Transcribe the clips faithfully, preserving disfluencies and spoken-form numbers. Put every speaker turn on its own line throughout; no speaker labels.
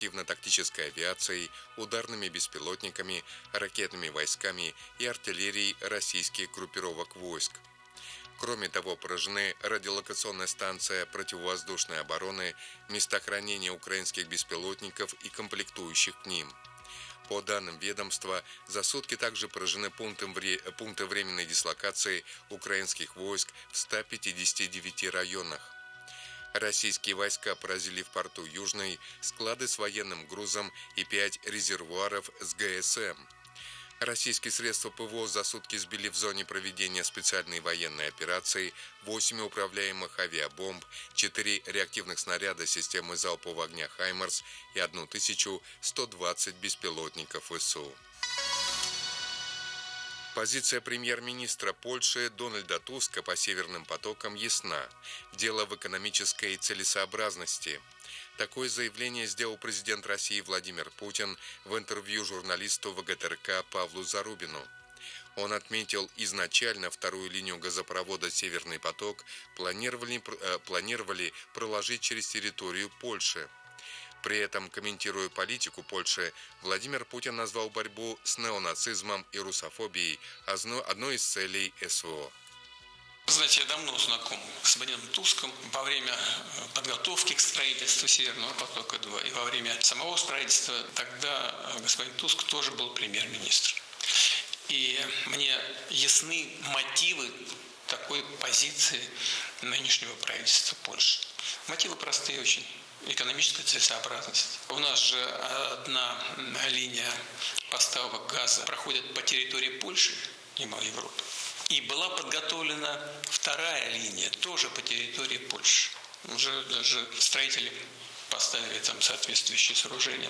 оперативно-тактической авиацией, ударными беспилотниками, ракетными войсками и артиллерией российских группировок войск. Кроме того, поражены радиолокационная станция противовоздушной обороны, места хранения украинских беспилотников и комплектующих к ним. По данным ведомства, за сутки также поражены пункты, вре... пункты временной дислокации украинских войск в ста пятидесяти девяти районах. Российские войска поразили в порту Южный склады с военным грузом и пять резервуаров с ГСМ. Российские средства ПВО за сутки сбили в зоне проведения специальной военной операции восемь управляемых авиабомб, четыре реактивных снаряда системы залпового огня «Хаймарс» и тысячу сто двадцать беспилотников ВСУ. Позиция премьер-министра Польши Дональда Туска по «Северным потокам» ясна. Дело в экономической целесообразности. Такое заявление сделал президент России Владимир Путин в интервью журналисту ВГТРК Павлу Зарубину. Он отметил, изначально вторую линию газопровода «Северный поток» планировали, э, планировали проложить через территорию Польши. При этом, комментируя политику Польши, Владимир Путин назвал борьбу с неонацизмом и русофобией одной из целей СВО.
Знаете, я давно знаком с господином Туском. Во время подготовки к строительству «Северного потока-два» и во время самого строительства тогда господин Туск тоже был премьер-министр. И мне ясны мотивы такой позиции нынешнего правительства Польши. Мотивы простые очень. Экономическая целесообразность. У нас же одна линия поставок газа проходит по территории Польши и Европы. И была подготовлена вторая линия, тоже по территории Польши. Уже даже строители поставили там соответствующие сооружения.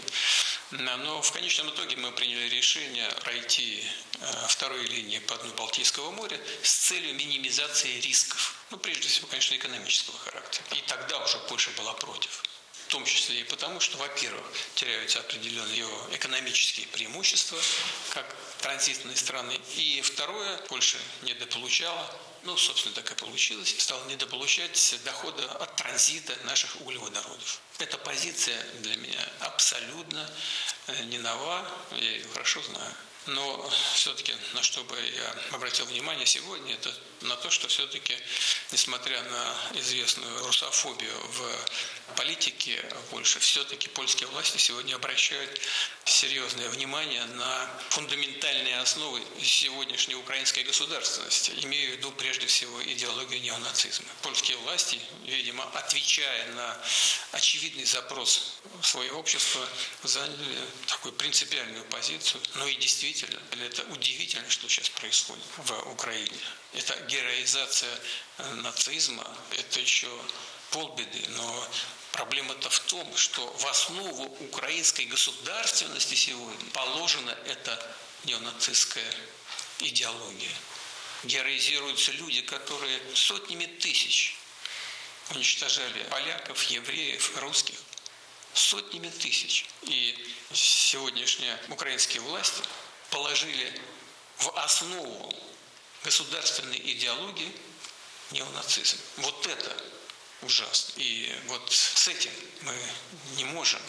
Но в конечном итоге мы приняли решение пройти второй линии по дну Балтийского моря с целью минимизации рисков. Ну, прежде всего, конечно, экономического характера. И тогда уже Польша была против. В том числе и потому, что, во-первых, теряются определенные его экономические преимущества, как транзитные страны. И второе, Польша недополучала, ну, собственно, так и получилось, стала недополучать дохода от транзита наших углеводородов. Эта позиция для меня абсолютно не нова, я ее хорошо знаю. Но все-таки, на что бы я обратил внимание сегодня, это на то, что все-таки, несмотря на известную русофобию в политике Польши, все-таки польские власти сегодня обращают серьезное внимание на фундаментальные основы сегодняшней украинской государственности, имею в виду прежде всего идеологию неонацизма. Польские власти, видимо, отвечая на очевидный запрос своего общества, заняли такую принципиальную позицию, но и действительно это удивительно, что сейчас происходит в Украине. Это героизация нацизма, это еще полбеды, но проблема-то в том, что в основу украинской государственности сегодня положена эта неонацистская идеология. Героизируются люди, которые сотнями тысяч уничтожали поляков, евреев, русских. Сотнями тысяч. И сегодняшние украинские власти положили в основу государственной идеологии неонацизм. Вот это ужасно. И вот с этим мы не можем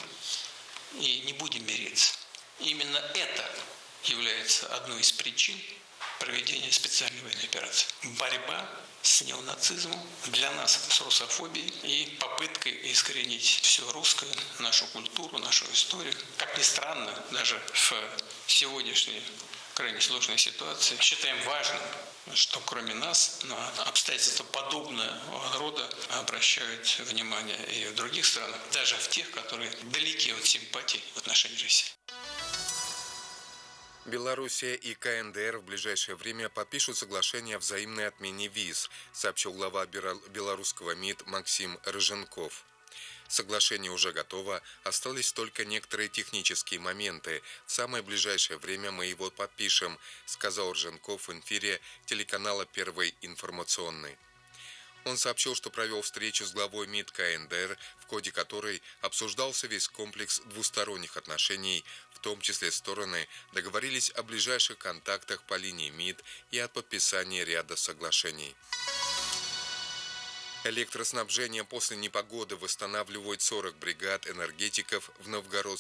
и не будем мириться. Именно это является одной из причин проведения специальной военной операции. Борьба с неонацизмом, для нас с русофобией и попыткой искоренить все русское, нашу культуру, нашу историю. Как ни странно, даже в сегодняшней крайне сложной ситуации считаем важным, что кроме нас на обстоятельства подобного рода обращают внимание и в других странах, даже в тех, которые далеки от симпатий в отношении России.
Белоруссия и КНДР в ближайшее время подпишут соглашение о взаимной отмене виз, сообщил глава белорусского МИД Максим Рыженков. Соглашение уже готово, остались только некоторые технические моменты. В самое ближайшее время мы его подпишем, сказал Рыженков в эфире телеканала «Первый информационный». Он сообщил, что провел встречу с главой МИД КНДР, в ходе которой обсуждался весь комплекс двусторонних отношений, в том числе стороны договорились о ближайших контактах по линии МИД и о подписании ряда соглашений. Электроснабжение после непогоды восстанавливают сорок бригад энергетиков в Новгородской